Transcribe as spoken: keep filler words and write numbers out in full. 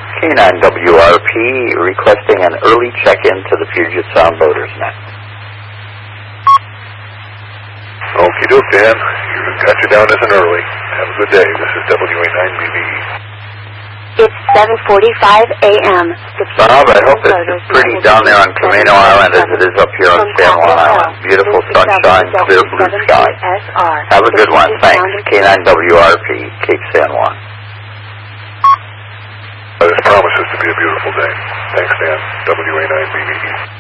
K nine W R P requesting an early check-in to the Puget Sound Boaters Net. Okie doke, Dan. You've got you down as an early. Have a good day. This is W A nine B B E. It's seven forty-five a m Bob, I hope it's as pretty down there on Camino Island as it is up here on San Juan Island. Beautiful sunshine, clear blue sky. Have a good one. Thanks. K nine W R P, Cape San Juan. This promises to be a beautiful day. Thanks, Dan. W A nine B B E.